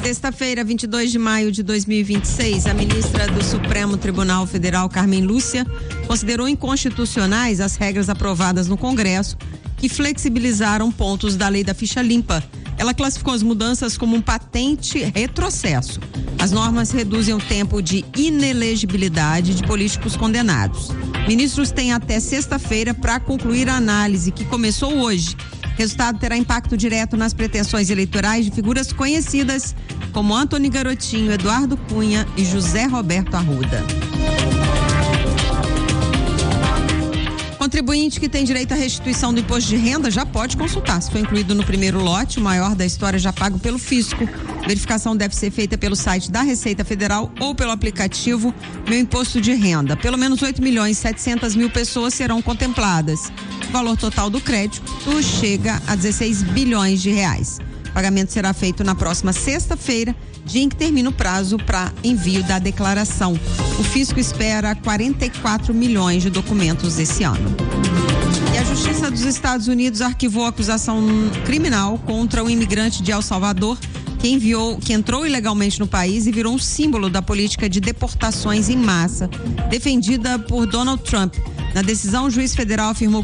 Sexta-feira, 22 de maio de 2026, a ministra do Supremo Tribunal Federal, Carmen Lúcia, considerou inconstitucionais as regras aprovadas no Congresso que flexibilizaram pontos da lei da ficha limpa. Ela classificou as mudanças como um patente retrocesso. As normas reduzem o tempo de inelegibilidade de políticos condenados. Ministros têm até sexta-feira para concluir a análise, que começou hoje. O resultado terá impacto direto nas pretensões eleitorais de figuras conhecidas como Antony Garotinho, Eduardo Cunha e José Roberto Arruda. Contribuinte que tem direito à restituição do imposto de renda já pode consultar se foi incluído no primeiro lote, o maior da história já pago pelo fisco. Verificação deve ser feita pelo site da Receita Federal ou pelo aplicativo Meu Imposto de Renda. Pelo menos 8.700.000 pessoas serão contempladas. O valor total do crédito chega a 16 bilhões de reais. O pagamento será feito na próxima sexta-feira, dia em que termina o prazo para envio da declaração. O fisco espera 44 milhões de documentos esse ano. E a Justiça dos Estados Unidos arquivou a acusação criminal contra o imigrante de El Salvador que entrou ilegalmente no país e virou um símbolo da política de deportações em massa defendida por Donald Trump. Na decisão, o juiz federal afirmou